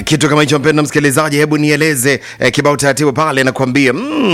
Kitu kama hicho mpendwa msikilizaji, hebu nieleze kibao taratibu pale nakwambia.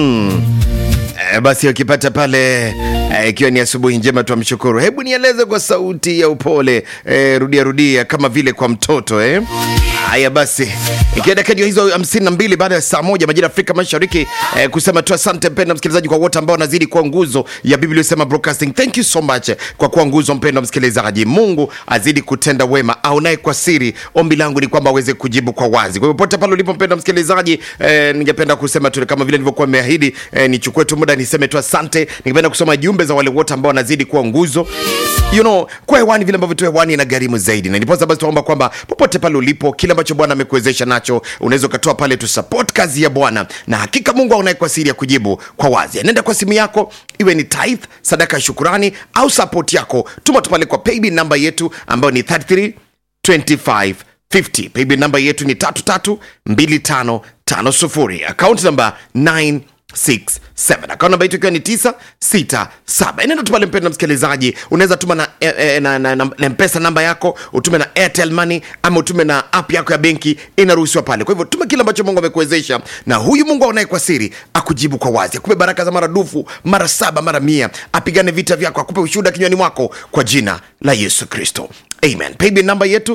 Basi ukipata pale ikiwa ni asubuhi njema tumshukuru. Hebu nieleze kwa sauti ya upole, rudia kama vile kwa mtoto Haya basi, ikiwa dakika hizo 52 baada ya saa moja majira Afrika Mashariki, kusema tu asante mpendwa msikilizaji kwa wote ambao wanazidi kuwa nguzo ya Biblia Usema Broadcasting. Thank you so much kwa kuwa nguzo mpendwa msikilizaji. Mungu azidi kutenda wema, au naye kwa siri. Ombi langu ni kwamba aweze kujibu kwa wazi. Kwa hivyo pote pale ulipo mpendwa msikilizaji, ningependa kusema tu kama vile nilivyokuwa nimeahidi, nichukue tu muda niseme tu asante. Ningependa kusoma jumbe za wale wote ambao wanazidi kuwa nguzo. Kwa hewani vile ambavyo tu hewani na gharimu zaidi. Na ndipo basi tuomba kwamba popote pale ulipo, kile ambacho Bwana amekuwezesha nacho, unaweza kutoa pale tu support kazi ya Bwana, na hakika Mungu anaye kwa siri ya kujibu kwa wazi. Nenda kwa simu yako, iwe ni tithe, sadaka ya shukrani au support yako, tuma tu pale kwa paybill namba yetu ambayo ni 332550. Paybill namba yetu ni 332550. Account number 967. Account namba yetu ikiwa ni 967. Nenda tu pale mpendwa msikilizaji, unaweza tuma na M-Pesa namba yako, utume na Airtel Money, ama utume na app yako ya benki, inaruhusiwa pale. Kwa hivyo tuma kile ambacho Mungu amekuwezesha, na huyu Mungu anaye kwa siri akujibu kwa wazi, akupe baraka za maradufu, mara 7, mara 100, apigane vita vyako, akupe ushuhuda kinywani mwako kwa jina la Yesu Kristo. Amen. Paybill namba yetu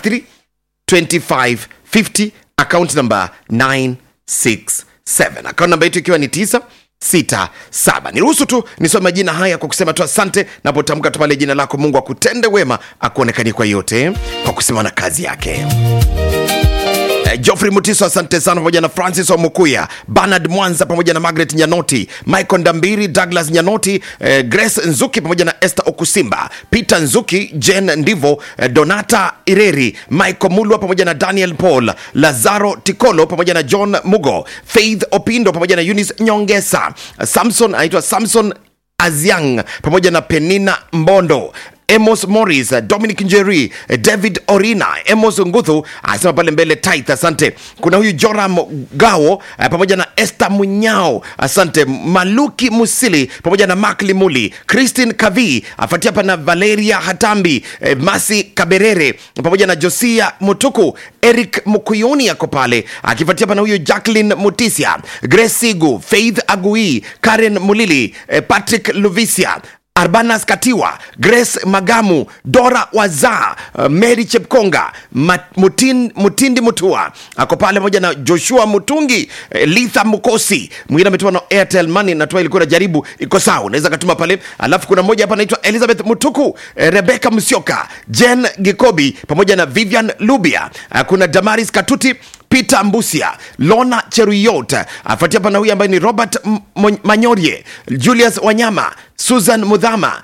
332550, account number 967. Account namba yetu ikiwa ni 967. Niruhusu tu nisome majina haya kwa kusema tu asante, napotamka tu pale jina lako. Mungu akutende wema, akuonekanie kwa yote, kwa kusema na kazi yake. Geoffrey Mutiso asante sana, pamoja na Francis Omukuya, Bernard Mwanza, pamoja na Margaret Nyanoti, Michael Ndambiri, Douglas Nyanoti, Grace Nzuki, pamoja na Esther Okusimba, Peter Nzuki, Jen Ndivo, Donata Ireri, Michael Mulwa, pamoja na Daniel Paul, Lazaro Tikolo, pamoja na John Mugo, Faith Opindo, pamoja na Eunice Nyongesa, anaitwa Samson Aziang, pamoja na Penina Mbondo, Amos Morris, Dominic Njeri, David Orina, Amos Nguthu, asema pale mbele tithe, asante. Kuna huyu Joram Gao, pamoja na Esther Munyao, asante. Maluki Musili, pamoja na Mark Limuli, Christine Kavi, afuatia hapa na Valeria Hatambi, Masi Kaberere, pamoja na Josia Mutuku, Eric Mukuyoni yako pale, akifuatia hapa na huyu Jacqueline Mutisia, Grace Sigu, Faith Agui, Karen Mulili, Patrick Luvisia, Arbanas Katiwa, Grace Magamu, Dora Waza, Mary Chepkonga, Mutindi Mutua ako pale, moja na Joshua Mutungi, Litha Mukosi. Mwingine ametuma na Airtel Money, natua ilikuwa na jaribu iko sawa, unaweza katuma pale. Alafu kuna moja hapa anaitwa Elizabeth Mutuku, Rebecca Musyoka, Jen Gikobi, pamoja na Vivian Lubia. Kuna Damaris Katuti, Peter Mbusia, Lona Cheruyot, afuatia hapa na huyu ambaye ni Robert Manyorie, Julius Wanyama, Susan Mudhama,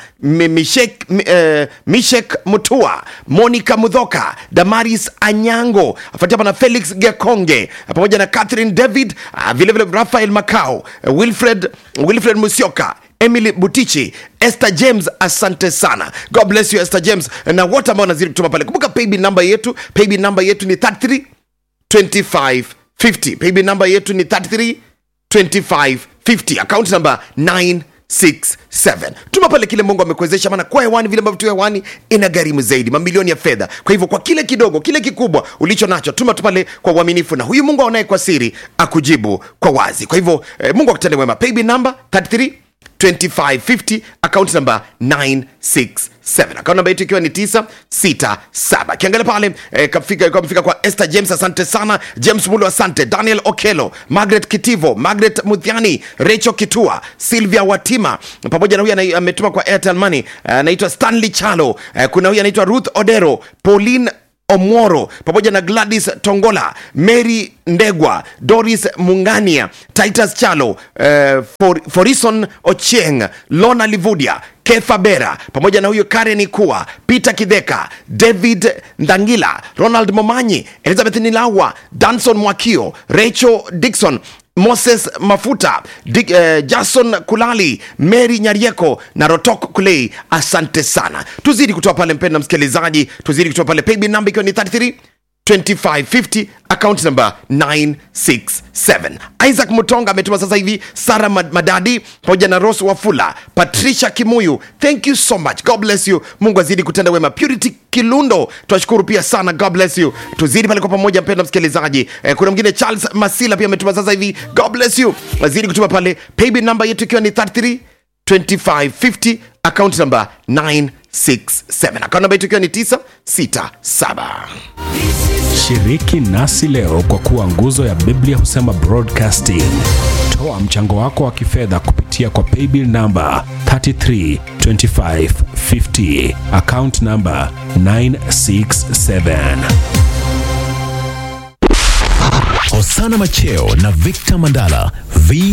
Mishek Mutua, Monica Mudhoka, Damaris Anyango, afuatia hapa na Felix Gekonge, pamoja na Catherine David, vile vile Rafael Makao, Wilfred Musyoka, Emily Butichi, Esther James, asante sana. God bless you Esther James, na wote ambao wanazidi kutuma pale. Kumbuka paybill namba yetu ni 332550. Paybill namba yetu ni 332550, account number 967. Tuma pale kile Mungu amekuwezesha, maana kwa hewani vile ambavyo tu hewani ina gharimu zaidi mamilioni ya fedha. Kwa hivyo kwa kile kidogo, kile kikubwa ulicho nacho, tuma tu pale kwa uaminifu, na huyu Mungu anaye kwa siri akujibu kwa wazi. Kwa hivyo Mungu akutende wema. Paybill number 332550, account number 967. Account number yetu ikiwa ni 967. Kiangalia pale kafika kwa Esther James, asante sana. James Mulu, asante. Daniel Okelo, Margaret Kitivo, Margaret Muthiani, Rachel Kitua, Sylvia Watima, pamoja na huyu ametuma kwa Airtel Money, anaitwa Stanley Chalo. Kuna huyu anaitwa Ruth Odero, Pauline Omoro, pamoja na Gladys Tongola, Mary Ndegwa, Doris Mungania, Titus Chalo, Forison Ochieng, Lona Livudia, Kefa Bera, pamoja na huyo Karen Ikua, Peter Kideka, David Ndangila, Ronald Momanyi, Elizabeth Nilawa, Danson Mwakio, Rachel Dixon, Moses Mafuta, Jason Kulali, Mary Nyarieko na Rotok Kulei, asante sana. Tuzidi kutoa pale mpenda msikilizaji, tuzidi kutoa pale. Paybill number ikiwa ni 33 2550, account number 967. Isaac Mutonga ametuma sasa hivi, Sara Madadi pamoja na Rose Wafula, Patricia Kimuyu, thank you so much, God bless you, Mungu azidi kutenda wema. Purity Kilundo, tunashukuru pia sana, God bless you, tuzidi pale kwa pamoja mpendwa msikilizaji. Kuna mwingine Charles Masila pia ametuma sasa hivi, God bless you, azidi kutuma pale. Paybill number yetu ikiwa ni 332550, account number 967, account number yetu ikiwa ni 967. Shiriki nasi leo kwa kuwa nguzo ya Biblia Husema Broadcasting. Toa mchango wako wa kifedha kupitia kwa paybill number 332550, account number 967. Hosana Macheo na Victor Mandala,